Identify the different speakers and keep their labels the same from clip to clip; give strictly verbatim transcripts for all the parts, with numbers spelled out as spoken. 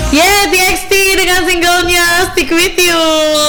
Speaker 1: Yeah, T X T dengan singlenya Stick With You.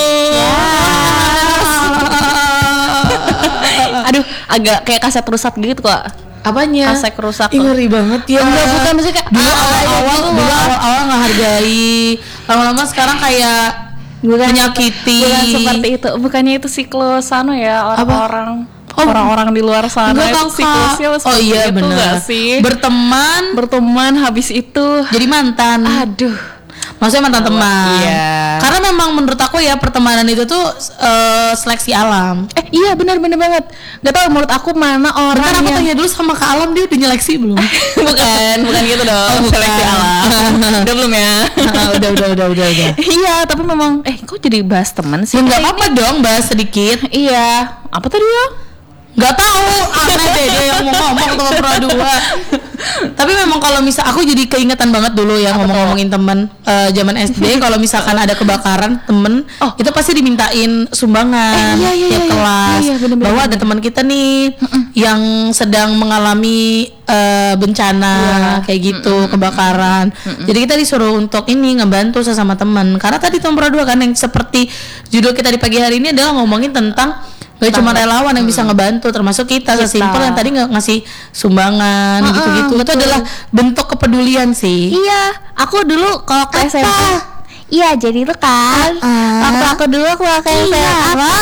Speaker 2: Yes. Aduh, agak kayak kaset rusak gitu kok.
Speaker 1: Apanya?
Speaker 2: Kaset rusak.
Speaker 1: Ih, ngeri banget ya.
Speaker 2: Enggak, bukan maksudnya kayak
Speaker 1: dulu
Speaker 2: ah,
Speaker 1: awal-awal
Speaker 2: gitu
Speaker 1: dulu
Speaker 2: loh.
Speaker 1: awal-awal ngehargai, lama-lama sekarang kayak
Speaker 2: Bukan,
Speaker 1: menyakiti.
Speaker 2: bukan seperti itu. Bukannya itu siklus anu ya orang-orang
Speaker 1: Oh,
Speaker 2: orang-orang di luar sana
Speaker 1: enggak,
Speaker 2: itu
Speaker 1: Kakak.
Speaker 2: siklusnya
Speaker 1: Oh
Speaker 2: seperti
Speaker 1: iya
Speaker 2: itu
Speaker 1: benar.
Speaker 2: nggak sih?
Speaker 1: Berteman
Speaker 2: Berteman habis itu
Speaker 1: jadi mantan.
Speaker 2: aduh.
Speaker 1: Maksudnya mantan teman.
Speaker 2: Iya.
Speaker 1: Karena memang menurut aku ya pertemanan itu tuh uh, seleksi alam.
Speaker 2: Eh iya benar-benar banget. Gak tau menurut aku mana orang
Speaker 1: Bentar aku
Speaker 2: yang
Speaker 1: tanya dulu sama Kak Alam, dia udah nyeleksi belum?
Speaker 2: bukan, bukan gitu dong.
Speaker 1: Oh, bukan.
Speaker 2: Seleksi alam. Udah belum ya?
Speaker 1: Ah, udah udah udah udah udah.
Speaker 2: Iya, tapi memang eh kok jadi bahas teman sih?
Speaker 1: Ya nggak apa-apa dong bahas sedikit.
Speaker 2: Iya. Apa tadi ya?
Speaker 1: Nggak tahu, aneh deh dia yang mau ngomong teman pro dua. Tapi memang kalau misal aku jadi keingetan banget dulu ya ngomong-ngomongin temen uh, zaman S D. Kalau misalkan ada kebakaran temen,
Speaker 2: Oh.
Speaker 1: itu pasti dimintain sumbangan
Speaker 2: Eh, iya, iya,
Speaker 1: tiap
Speaker 2: iya,
Speaker 1: kelas.
Speaker 2: iya, iya, bener-bener.
Speaker 1: Bahwa ada teman kita nih yang sedang mengalami uh, bencana
Speaker 2: Iya.
Speaker 1: kayak gitu, kebakaran. Jadi kita disuruh untuk ini ngebantu sesama teman. Karena tadi teman pro dua kan yang seperti judul kita di pagi hari ini adalah ngomongin tentang gak cuma relawan yang bisa ngebantu, termasuk kita,
Speaker 2: Kita.
Speaker 1: sesimpel yang tadi nggak ngasih sumbangan
Speaker 2: Uh-uh,
Speaker 1: gitu-gitu. Itu
Speaker 2: betul.
Speaker 1: adalah bentuk kepedulian sih.
Speaker 2: Iya, aku dulu kalau ke S M A. Iya, jadi itu kan.
Speaker 1: Ah.
Speaker 2: Waktu aku dulu aku ke S M A.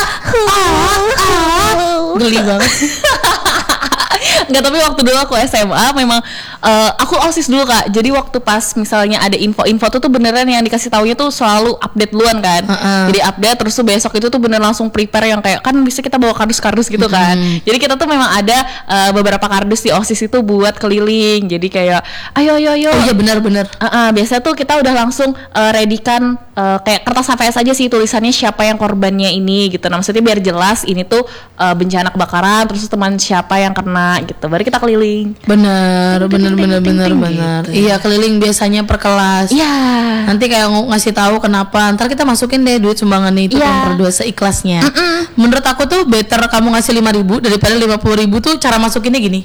Speaker 1: Geli banget.
Speaker 2: Enggak, tapi waktu dulu aku S M A memang uh, aku OSIS dulu Kak. Jadi waktu pas misalnya ada info-info tuh tuh beneran yang dikasih taunya tuh selalu update duluan kan.
Speaker 1: Uh-uh.
Speaker 2: Jadi update terus tuh besok itu tuh bener langsung prepare yang kayak kan bisa kita bawa kardus-kardus gitu kan. Jadi kita tuh memang ada uh, beberapa kardus di OSIS itu buat keliling. Jadi kayak ayo ayo ayo.
Speaker 1: Oh iya benar-benar.
Speaker 2: Uh-uh, biasanya tuh kita udah langsung uh, readykan uh, kayak kertas H V S aja sih tulisannya siapa yang korbannya ini gitu. Nah, maksudnya biar jelas ini tuh uh, bencana kebakaran terus teman siapa yang kena gitu. Baru kita keliling.
Speaker 1: Benar,
Speaker 2: Ting,
Speaker 1: benar
Speaker 2: ting,
Speaker 1: benar
Speaker 2: ting,
Speaker 1: benar
Speaker 2: ting,
Speaker 1: benar.
Speaker 2: gitu.
Speaker 1: Iya, keliling biasanya per kelas.
Speaker 2: Iya.
Speaker 1: Nanti kayak ng- ngasih tahu kenapa. Ntar kita masukin deh duit sumbangan itu
Speaker 2: Iya.
Speaker 1: kan berdua seikhlasnya. Menurut aku tuh better kamu ngasih lima ribu daripada lima puluh ribu tuh cara masukinnya gini.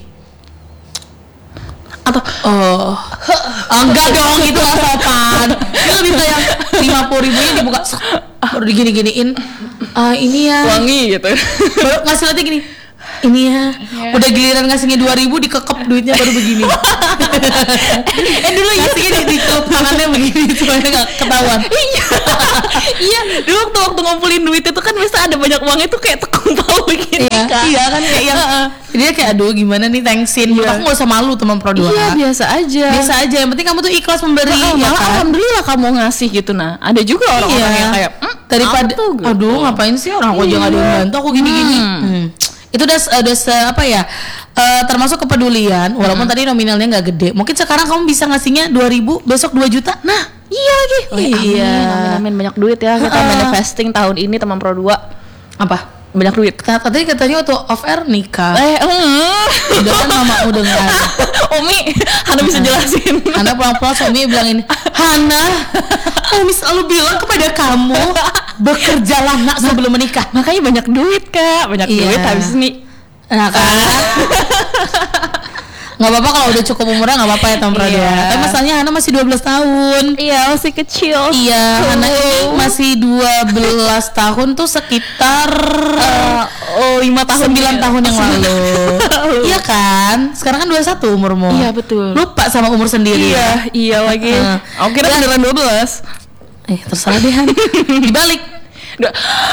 Speaker 2: Atau
Speaker 1: Oh, oh enggak dong itu nggak sopan. Dia lebih kayak lima puluh ribunya dibuka, set, baru digini-giniin. Ah ini ya.
Speaker 2: wangi gitu.
Speaker 1: Baru ngasih nanti gini. Ini ya. Udah giliran ngasihnya dua ribu dikekep duitnya baru begini. eh dulu ya sih di dikekep tangannya begini supaya nggak ketahuan.
Speaker 2: Iya. Iya, dulu waktu waktu ngumpulin duit itu kan biasa ada banyak uang itu kayak tekumpul begini
Speaker 1: Iya,
Speaker 2: kan.
Speaker 1: iya kan kayak yang dia kayak aduh gimana nih thanksin. Menurut aku nggak usah malu teman pro dua.
Speaker 2: Iya, biasa aja.
Speaker 1: Biasa aja. Yang penting kamu tuh ikhlas memberi.
Speaker 2: Oh,
Speaker 1: ya
Speaker 2: malah
Speaker 1: kan?
Speaker 2: alhamdulillah kamu ngasih gitu. Nah, ada juga orang-orang
Speaker 1: Iya.
Speaker 2: yang kayak "Hmm,
Speaker 1: daripada
Speaker 2: apa tuh?" gitu.
Speaker 1: aduh ngapain sih orang aku aja nggak ada yang bantu aku gini-gini. Hmm. Itu udah udah se, apa ya eh, termasuk kepedulian walaupun tadi nominalnya nggak gede. Mungkin sekarang kamu bisa ngasihnya dua ribu, besok dua juta. Nah
Speaker 2: Iya lagi.
Speaker 1: Oh, iya.
Speaker 2: Amin, amin, banyak duit ya. Kita
Speaker 1: Uh-uh.
Speaker 2: manifesting tahun ini teman Pro dua.
Speaker 1: apa
Speaker 2: Banyak duit.
Speaker 1: tadi katanya waktu off air nikah
Speaker 2: Eh, mm.
Speaker 1: udah kan mamamu dengar.
Speaker 2: Umi, Hana bisa jelasin.
Speaker 1: Hana pulang-pulang suami bilang ini, Hana, Umi selalu bilang kepada kamu bekerjalah nak sebelum menikah.
Speaker 2: Makanya banyak duit, Kak. Banyak
Speaker 1: Iya.
Speaker 2: duit habis ini.
Speaker 1: Nah kan nggak apa-apa kalau udah cukup umurnya nggak apa-apa ya Tom Prado.
Speaker 2: Iya.
Speaker 1: Tapi masalahnya Hana masih dua belas tahun.
Speaker 2: Iya, masih kecil.
Speaker 1: Iya, Hana ini masih dua belas tahun tuh sekitar
Speaker 2: Eh, oh, lima tahun.
Speaker 1: sembilan
Speaker 2: ya.
Speaker 1: tahun yang lalu. Iya kan? Sekarang kan dua puluh satu umurmu.
Speaker 2: Iya, betul.
Speaker 1: Lupa sama umur sendiri.
Speaker 2: Iya, iya lagi.
Speaker 1: Heeh.
Speaker 2: Aku kira
Speaker 1: Dan-
Speaker 2: beneran dua belas.
Speaker 1: Eh, terserah deh Han. Dibalik.
Speaker 2: Duh.